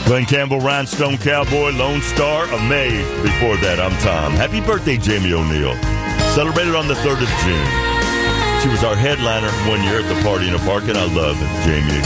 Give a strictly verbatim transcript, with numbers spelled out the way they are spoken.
Glenn Campbell, Rhinestone Cowboy, Lone Star, Amazed. Before that, I'm Tom. Happy birthday, Jamie O'Neal. Celebrated on the third of June. She was our headliner one year at the Party in a Park, and I love Jamie.